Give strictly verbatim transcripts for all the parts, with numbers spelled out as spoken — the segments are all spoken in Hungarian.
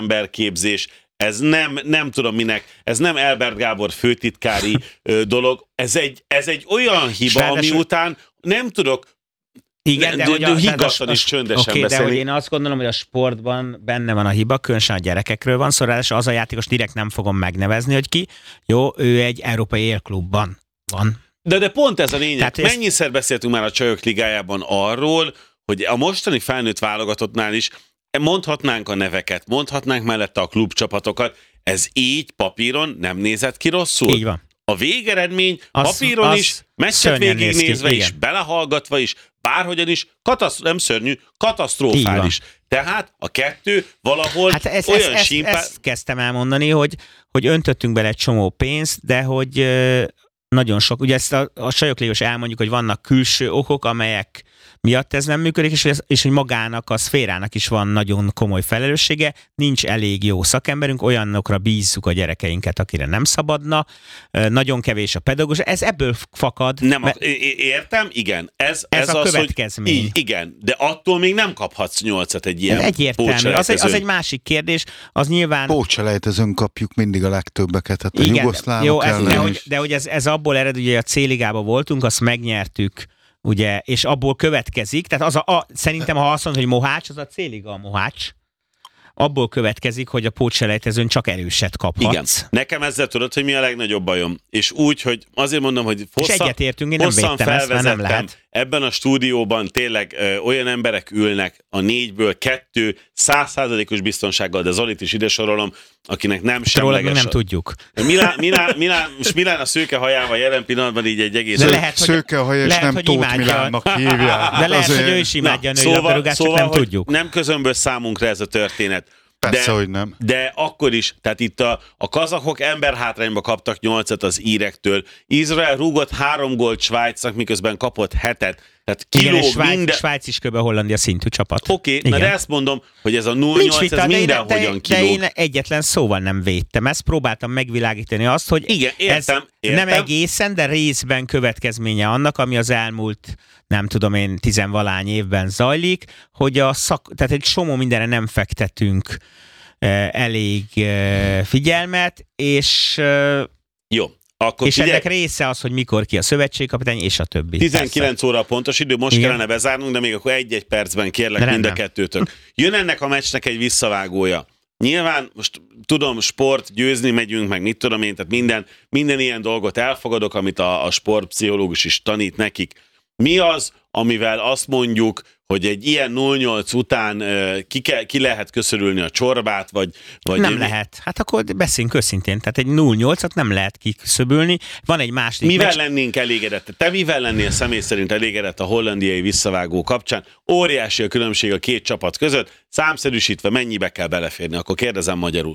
emberképzés, ez nem, nem tudom minek, ez nem Elbert Gábor főtitkári ö, dolog, ez egy, ez egy olyan hiba, ami után nem tudok igen, de, de, de higgadtan és csöndesen okay, beszélni. De hogy én azt gondolom, hogy a sportban benne van a hiba, különösen a gyerekekről van szó, ráadásul az a játékos direkt nem fogom megnevezni, hogy ki. Jó, ő egy európai élklubban van. De, de pont ez a lényeg. Tehát mennyiszer ezt... beszéltünk már a Csajok Ligájában arról, hogy a mostani felnőtt válogatottnál is mondhatnánk a neveket, mondhatnánk mellette a klubcsapatokat, ez így papíron nem nézett ki rosszul. Így van. A végeredmény az, papíron az is, meccset végignézve ki, is, belehallgatva is, bárhogyan is, katasztr- nem szörnyű, katasztrófális. Tehát a kettő valahol hát ez, olyan ez, símpá... ezt, ezt kezdtem elmondani, hogy, hogy öntöttünk bele egy csomó pénzt, de hogy ö, nagyon sok, ugye ezt a, a Sajokligos elmondjuk, hogy vannak külső okok, amelyek miatt ez nem működik, és, és hogy magának, a szférának is van nagyon komoly felelőssége, nincs elég jó szakemberünk, olyanokra bízzuk a gyerekeinket, akire nem szabadna, nagyon kevés a pedagógus, ez ebből fakad. Nem, mert... értem, igen. Ez, ez, ez a az, következmény. Hogy, igen, de attól még nem kaphatsz nyolcat egy ilyen egyértelmű. Az egy, az egy másik kérdés, az nyilván... Pótselejtezőn kapjuk mindig a legtöbbeket, hát a igen, jugoszlávok jó, ez, de, hogy, de hogy ez, ez abból ered, ugye a C-ligában voltunk, azt megnyertük, ugye, és abból következik, tehát az a, a, szerintem, ha azt mondod, hogy Mohács, az a C-liga a Mohács, abból következik, hogy a pótselejtezőn csak erőset kaphatsz. Igen. Nekem ezzel tudod, hogy mi a legnagyobb bajom. És úgy, hogy azért mondom, hogy hosszan, és egyetértünk, én nem védtem ezt, mert nem lehet. Ebben a stúdióban tényleg ö, olyan emberek ülnek, a négyből kettő, száz százalékos biztonsággal, de Zolit is ide sorolom, akinek nem semleges. nem a... tudjuk. Milán, Milán, Milán, most Milán a szőke hajával jelen pillanatban így egy egész... Lehet, szőke haja, és nem Tóth Milánnak hívják. De lehet, azért... hogy ő is imádja a női szóval, labdarúgást, szóval, csak nem tudjuk. Nem közömbös számunkra ez a történet. Persze, de, hogy nem. De akkor is, tehát itt a, a kazahok emberhátrányba kaptak nyolcat az írektől. Izrael rúgott három gólt Svájcnak, miközben kapott hetet. Tehát kilóg Svájc, minden... Svájc is kb. Hollandia szintű csapat. Oké, okay, na de ezt mondom, hogy ez a nulla nyolc, ez mindenhogyan kilóg. De én egyetlen szóval nem védtem. Ezt próbáltam megvilágítani azt, hogy igen, értem, ez értem. nem egészen, de részben következménye annak, ami az elmúlt, nem tudom én, tizenvalány évben zajlik, hogy a szak, tehát egy csomó mindenre nem fektetünk eh, elég eh, figyelmet, és eh, jó. Akkor és figyelj, ennek része az, hogy mikor ki a szövetségkapitány, és a többi. tizenkilenc persze. óra a pontos idő, most igen. Kellene bezárnunk, de még akkor egy-egy percben kérlek mind a kettőtök. Jön ennek a meccsnek egy visszavágója. Nyilván, most tudom, sport, győzni megyünk, meg mit tudom én, tehát minden, minden ilyen dolgot elfogadok, amit a, a sportpszichológus is tanít nekik. Mi az, amivel azt mondjuk, hogy egy ilyen nulla nyolc után uh, ki, ke, ki lehet köszörülni a csorbát, vagy... vagy nem mi? lehet. Hát akkor beszéljünk őszintén. Tehát egy nulla nyolcat nem lehet kiköszöbölni. Van egy másik... Mivel meccs... lennénk elégedett? Te mivel lennél személy szerint elégedett a hollandiai visszavágó kapcsán? Óriási a különbség a két csapat között. Számszerűsítve mennyibe kell beleférni? Akkor kérdezem magyarul.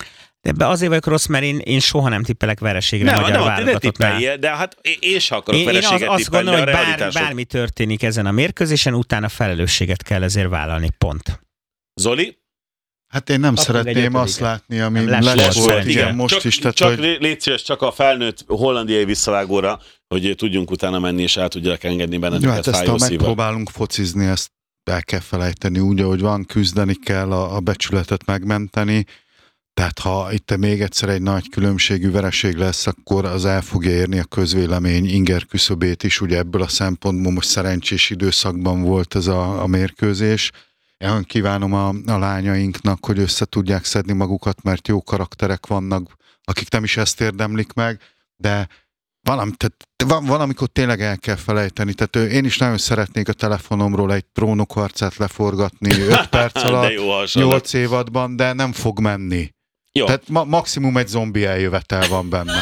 De ebbe azért vagyok rossz, mert én, én soha nem tippelek vereségre nem, magyar nem, válogatottnál. De, de hát én sem akarok én, vereséget én az, tippelni, azt gondolom, de a hogy bár, bármi történik ezen a mérkőzésen, utána felelősséget kell ezért vállalni. Pont. Zoli? Hát én nem Akkor szeretném azt látni, ami lesz, lesz, lesz volt, igen, igen, most csak, is. Tehát, csak hogy... légy szíves, csak a felnőtt hollandiai visszavágóra, hogy tudjunk utána menni, és el tudják engedni benneteket. Hát ezt, ha megpróbálunk focizni, ezt el kell felejteni úgy, ahogy van, küzdeni kell a, a becsületet megmenteni. Tehát ha itt még egyszer egy nagy különbségű vereség lesz, akkor az el fogja érni a közvélemény inger küszöbét is. Ugye ebből a szempontból most szerencsés időszakban volt ez a, a mérkőzés. Én kívánom a, a lányainknak, hogy össze tudják szedni magukat, mert jó karakterek vannak, akik nem is ezt érdemlik meg, de valami, tehát van, valamikor tényleg el kell felejteni. Tehát én is nagyon szeretnék a telefonomról egy trónokharcát leforgatni öt perc alatt, nyolc évadban, de nem fog menni. Jó. Tehát ma- maximum egy zombi eljövetel van benne.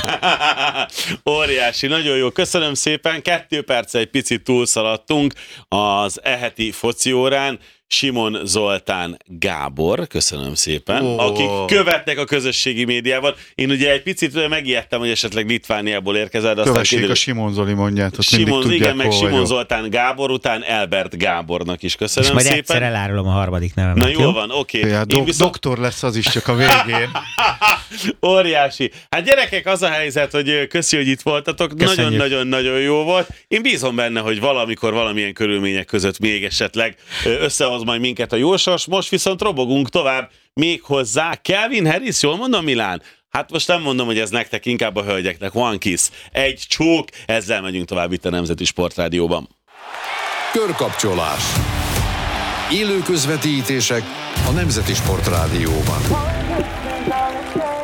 Óriási, nagyon jó. Köszönöm szépen. Kettő perc egy picit túlszaladtunk az eheti foci órán. Simon Zoltán Gábor, köszönöm szépen, oh. akik követnek a közösségi médiával. Én ugye egy picit megijedtem, hogy esetleg Litvániából érkezel. Kövessék kiderül... a Simon Zoli mondját, azt Simon, mindig tudják, igen, meg Simon vagyok. Zoltán Gábor után Elbert Gábornak is köszönöm és majd szépen. egyszer elárulom a harmadik nevemet. Na jól van, oké. Okay. Ja, do- viszont... Doktor lesz az is csak a végén. Óriási. Hát gyerekek, az a helyzet, hogy köszi, hogy itt voltatok. Nagyon-nagyon-nagyon jó volt. Én bízom benne, hogy valamikor valamilyen körülmények között még esetleg össze visszahoz majd minket a jósors, most viszont robogunk tovább még hozzá. Calvin Harris, jól mondom, Milán? Hát most nem mondom, hogy ez nektek, inkább a hölgyeknek. One kiss, egy csók, ezzel megyünk tovább itt a Nemzeti Sportrádióban. Körkapcsolás. Élő közvetítések a Nemzeti Sportrádióban.